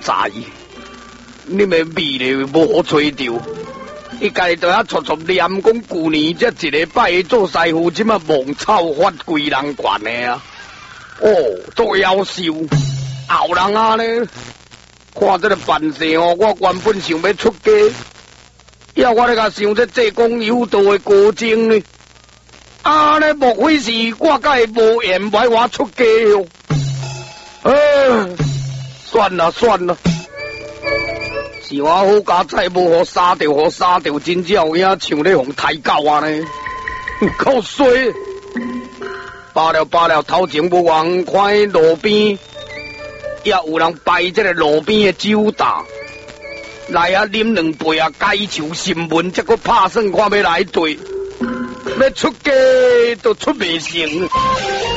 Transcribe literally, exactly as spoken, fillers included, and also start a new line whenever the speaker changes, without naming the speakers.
在，你们味咧无好吹着。伊家己在遐撮撮念，讲旧年这一礼拜做师傅，即马蒙草发规人悬的啊！哦，做夭寿，后人啊呢？看这个办事哦，我原本想要出家，要我咧甲想这济公有道的高僧呢？啊呢，莫非是我甲伊无缘，歹我出家哦？哎，算了算了。是我好家菜无好杀掉，好杀掉，真正有影像咧互抬狗啊呢，够衰！罢了罢了，头前无人看路边，也有人摆这个路边的酒打，来啊啉两杯啊，解愁新闻，才搁拍算看要来对，要出家都出袂成。